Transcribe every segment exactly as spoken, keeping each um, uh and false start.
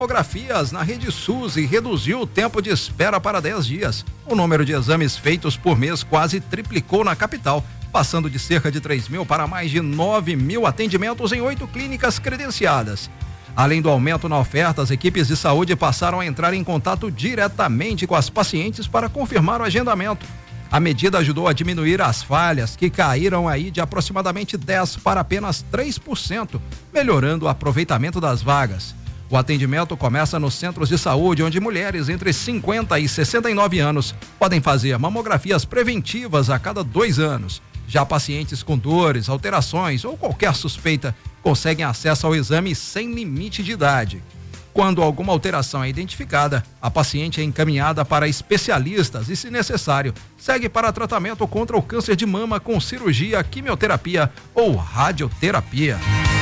mamografias na Rede SUS e reduziu o tempo de espera para dez dias. O número de exames feitos por mês quase triplicou na capital, passando de cerca de três mil para mais de nove mil atendimentos em oito clínicas credenciadas. Além do aumento na oferta, as equipes de saúde passaram a entrar em contato diretamente com as pacientes para confirmar o agendamento. A medida ajudou a diminuir as falhas, que caíram aí de aproximadamente dez por cento para apenas três por cento, melhorando o aproveitamento das vagas. O atendimento começa nos centros de saúde, onde mulheres entre cinquenta e sessenta e nove anos podem fazer mamografias preventivas a cada dois anos. Já pacientes com dores, alterações ou qualquer suspeita conseguem acesso ao exame sem limite de idade. Quando alguma alteração é identificada, a paciente é encaminhada para especialistas e, se necessário, segue para tratamento contra o câncer de mama com cirurgia, quimioterapia ou radioterapia.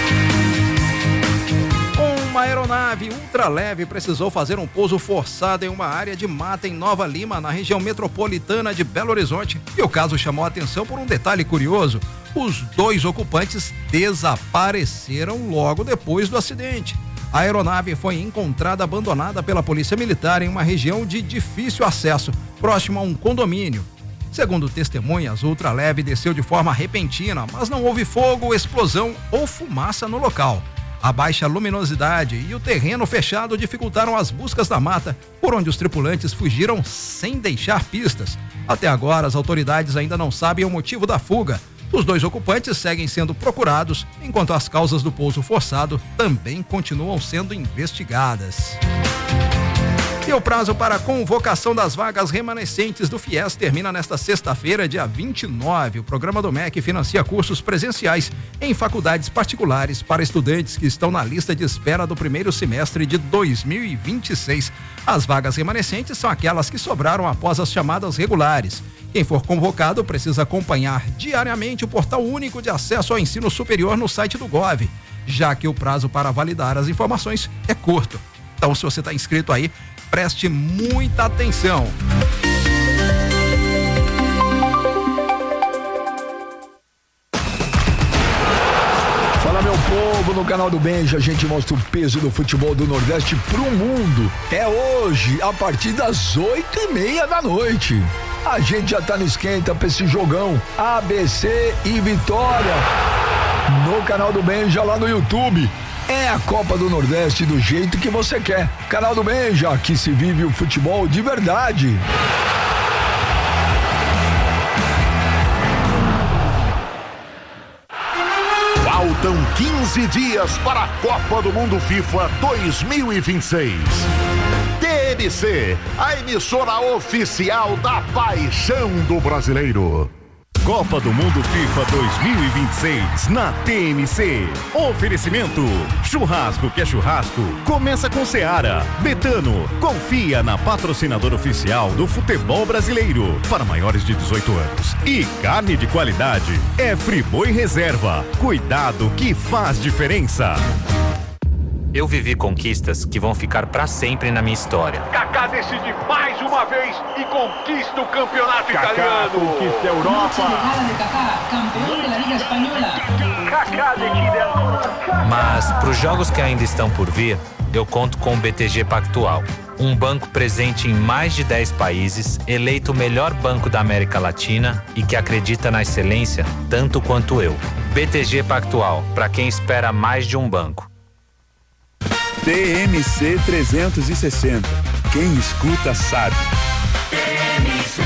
Uma aeronave ultraleve precisou fazer um pouso forçado em uma área de mata em Nova Lima, na região metropolitana de Belo Horizonte. E o caso chamou a atenção por um detalhe curioso: os dois ocupantes desapareceram logo depois do acidente. A aeronave foi encontrada abandonada pela Polícia Militar em uma região de difícil acesso, próximo a um condomínio. Segundo testemunhas, o ultraleve desceu de forma repentina, mas não houve fogo, explosão ou fumaça no local. A baixa luminosidade e o terreno fechado dificultaram as buscas na mata, por onde os tripulantes fugiram sem deixar pistas. Até agora, as autoridades ainda não sabem o motivo da fuga. Os dois ocupantes seguem sendo procurados, enquanto as causas do pouso forçado também continuam sendo investigadas. E o prazo para a convocação das vagas remanescentes do FIES termina nesta sexta-feira, dia vinte e nove. O programa do M E C financia cursos presenciais em faculdades particulares para estudantes que estão na lista de espera do primeiro semestre de dois mil e vinte e seis. As vagas remanescentes são aquelas que sobraram após as chamadas regulares. Quem for convocado precisa acompanhar diariamente o portal único de acesso ao ensino superior no site do Gov, já que o prazo para validar as informações é curto. Então, se você está inscrito aí, preste muita atenção. Fala, meu povo, no canal do Benja a gente mostra o peso do futebol do Nordeste pro mundo. É hoje, a partir das oito e meia da noite. A gente já tá no esquenta pra esse jogão A B C e Vitória no canal do Benja lá no YouTube. É a Copa do Nordeste do jeito que você quer. Canal do Benja, que se vive o futebol de verdade. Faltam quinze dias para a Copa do Mundo FIFA dois mil e vinte e seis. T N C, a emissora oficial da paixão do brasileiro. Copa do Mundo FIFA dois mil e vinte e seis na T N C. Oferecimento: churrasco que é churrasco, começa com Seara. Betano, confia na patrocinadora oficial do futebol brasileiro para maiores de dezoito anos. E carne de qualidade é Friboi Reserva. Cuidado que faz diferença. Eu vivi conquistas que vão ficar pra sempre na minha história. Kaká decide mais uma vez e conquista o campeonato Kaká italiano. Conquista a Europa. Kaká, campeão da Liga Espanhola. Kaká decide. Mas pros jogos que ainda estão por vir, eu conto com o B T G Pactual. Um banco presente em mais de dez países, eleito o melhor banco da América Latina e que acredita na excelência tanto quanto eu. B T G Pactual, para quem espera mais de um banco. T M C trezentos e sessenta. Quem escuta sabe. T M C.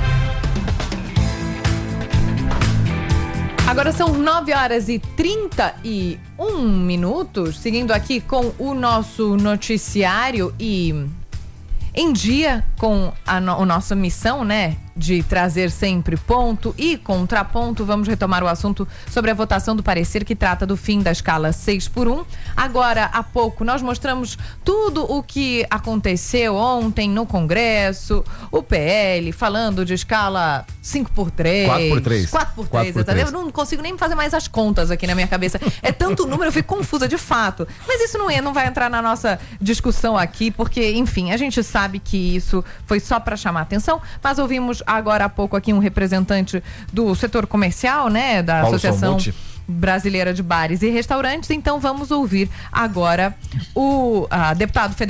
Agora são nove horas e trinta e um minutos, seguindo aqui com o nosso noticiário e em dia com a no, a nossa missão, né? De trazer sempre ponto e contraponto, vamos retomar o assunto sobre a votação do parecer que trata do fim da escala seis por um. Agora, há pouco, nós mostramos tudo o que aconteceu ontem no Congresso, o P L falando de escala cinco por três. quatro por três. quatro por três, entendeu? Eu não consigo nem fazer mais as contas aqui na minha cabeça. É tanto número, eu fico confusa de fato. Mas isso não, é, não vai entrar na nossa discussão aqui, porque, enfim, a gente sabe que isso foi só para chamar atenção, mas ouvimos agora há pouco aqui um representante do setor comercial, né, da Paulo Associação Salmonte. Brasileira de Bares e Restaurantes. Então vamos ouvir agora o a, deputado federal